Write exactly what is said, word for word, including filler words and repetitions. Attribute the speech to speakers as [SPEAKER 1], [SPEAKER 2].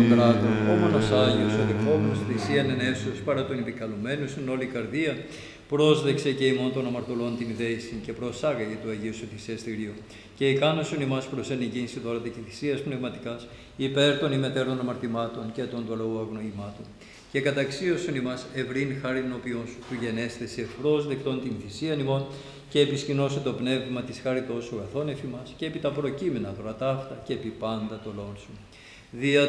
[SPEAKER 1] κράτο, ο μόνος Άγιος, ο δεχόμενος θυσίαν ενέσεως παρά τον επικαλουμένους εν όλη η καρδία, πρόσδεξε και ημών των αμαρτωλών την ιδέηση και προσάγαγε του Αγίου σου θυσιαστηρίου. Και ικάνωσον ημάς προς ενηγήνση δώρατα και θυσίας πνευματικάς, υπέρ των ημετέρων αμαρτημάτων και των του λαού αγνοημάτων. Και καταξίωσον ημάς ευρύν χάριν οποιών σου, του γενέσθεση ευπρόσδεκτον την θυσίαν ημών, και επισκηνώσε το πνεύμα της χάριτός σου αγαθών εφ' ημάς, και επί τα προκείμενα δωρατάφτα και επί πάντα το λόγο σου. Δια